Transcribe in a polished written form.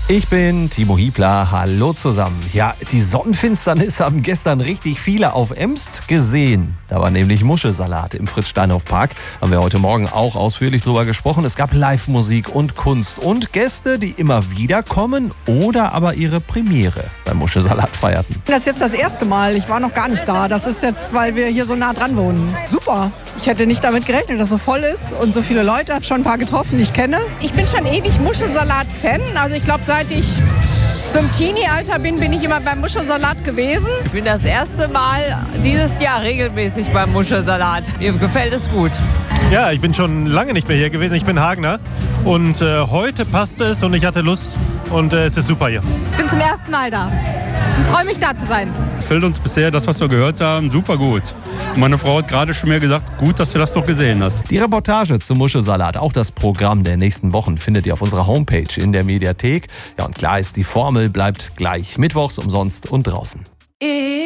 Ich bin Timo Hiebler, hallo zusammen. Ja, die Sonnenfinsternis haben gestern richtig viele auf Emst gesehen. Da war nämlich Muschelsalat im Fritz-Steinhoff-Park. Haben wir heute Morgen auch ausführlich drüber gesprochen. Es gab Live-Musik und Kunst und Gäste, die immer wieder kommen oder aber ihre Premiere beim Muschelsalat feierten. Das ist jetzt das erste Mal. Ich war noch gar nicht da. Das ist jetzt, weil wir hier so nah dran wohnen. Super. Ich hätte nicht damit gerechnet, dass es so voll ist und so viele Leute. Ich habe schon ein paar getroffen, die ich kenne. Ich bin schon ewig Muschelsalat-Fan. Also ich glaube, seit ich zum Teenie-Alter bin ich immer beim Muschelsalat gewesen. Ich bin das erste Mal dieses Jahr regelmäßig beim Muschelsalat. Mir gefällt es gut. Ja, ich bin schon lange nicht mehr hier gewesen. Ich bin Hagener und heute passt es und ich hatte Lust und es ist super hier. Ich bin zum ersten Mal da und freue mich, da zu sein. Gefällt uns bisher das, was wir gehört haben, super gut. Meine Frau hat gerade schon mir gesagt, gut, dass du das noch gesehen hast. Die Reportage zum Muschelsalat, auch das Programm der nächsten Wochen findet ihr auf unserer Homepage in der Mediathek. Ja, und klar ist, die Formel bleibt gleich. Mittwochs umsonst und draußen.